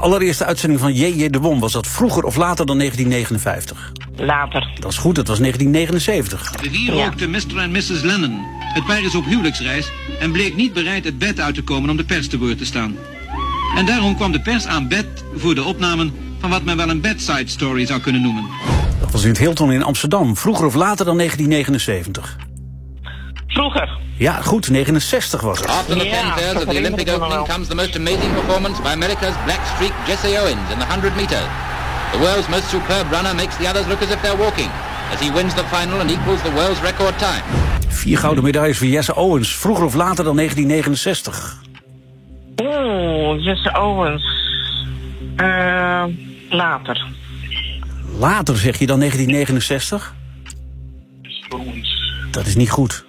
allereerste uitzending van J.J. de Wom, was dat vroeger of later dan 1959? Later. Dat is goed, het was 1979. De vier rookte Mr. en Mrs. Lennon. Het paar is op huwelijksreis en bleek niet bereid het bed uit te komen om de pers te woord te staan. En daarom kwam de pers aan bed voor de opnamen van wat men wel een bedside story zou kunnen noemen. Dat was in het Hilton in Amsterdam, vroeger of later dan 1979? Vroeger. Ja, goed, 69 was het. After the fanfares of the Olympic opening comes the most amazing performance by America's black streak Jesse Owens in the 100 meters. The world's most superb runner makes the others look as if they're walking, as he wins the final and equals the world's record time. 4 gouden medailles voor Jesse Owens, vroeger of later dan 1969? Jesse Owens. Later. Later zeg je dan 1969? Dat is niet goed.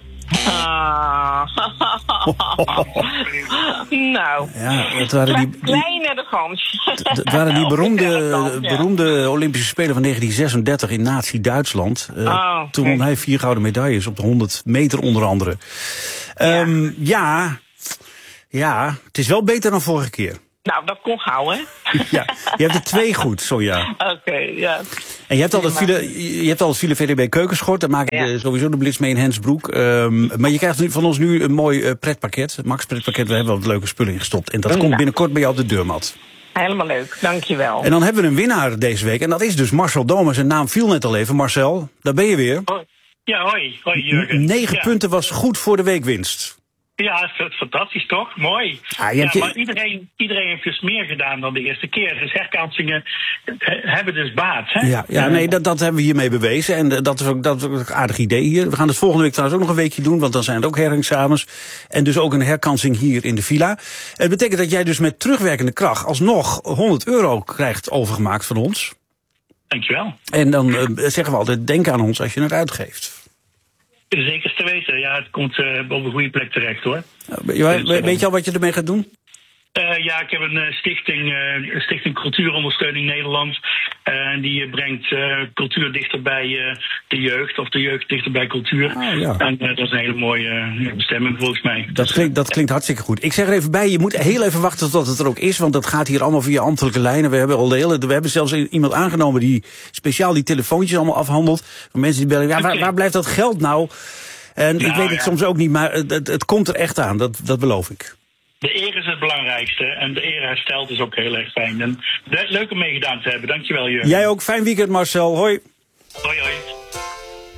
Nou, Ja, het waren kleinere kans. Het waren die beroemde Olympische Spelen van 1936 in Nazi-Duitsland. Toen won hij 4 gouden medailles op de 100 meter onder andere. Ja, het is wel beter dan vorige keer. Nou, dat kon gauw, hè? Ja, je hebt er 2 goed, Sonja. Oké, ja. En je hebt al het file VDB Keukenschort. Daar maak ik sowieso de blitz mee in Hensbroek. Maar je krijgt van ons nu een mooi pretpakket. Het Max pretpakket, we hebben wat leuke spullen ingestopt. En dat komt binnenkort bij jou op de deurmat. Helemaal leuk, dankjewel. En dan hebben we een winnaar deze week. En dat is dus Marcel Domen. Zijn naam viel net al even. Marcel, daar ben je weer. Ja, hoi. Hoi, Jurgen. 9 punten was goed voor de weekwinst. Ja, fantastisch toch? Mooi. Maar iedereen heeft dus meer gedaan dan de eerste keer. Dus herkansingen hebben dus baat. Hè? Nee, dat hebben we hiermee bewezen. En dat is ook een aardig idee hier. We gaan het volgende week trouwens ook nog een weekje doen, want dan zijn het ook herexamens. En dus ook een herkansing hier in de villa. Het betekent dat jij dus met terugwerkende kracht alsnog €100 krijgt overgemaakt van ons. Dankjewel. En dan zeggen we altijd, denk aan ons als je het uitgeeft. Zeker te weten. Ja, het komt op een goede plek terecht, hoor. Weet je al wat je ermee gaat doen? Ja, ik heb een stichting Cultuurondersteuning Nederland. En die brengt cultuur dichter bij de jeugd, of de jeugd dichter bij cultuur. En dat is een hele mooie bestemming volgens mij. Dat klinkt hartstikke goed. Ik zeg er even bij, je moet heel even wachten tot het er ook is, want dat gaat hier allemaal via ambtelijke lijnen. We hebben zelfs iemand aangenomen die speciaal die telefoontjes allemaal afhandelt. Van mensen die bellen, waar blijft dat geld nou? En ik weet het soms ook niet, maar het komt er echt aan, dat beloof ik. De eer is het belangrijkste en de eer herstelt is ook heel erg fijn. En leuk om meegedaan te hebben. Dankjewel, Jurgen. Jij ook. Fijn weekend, Marcel. Hoi. Hoi, hoi.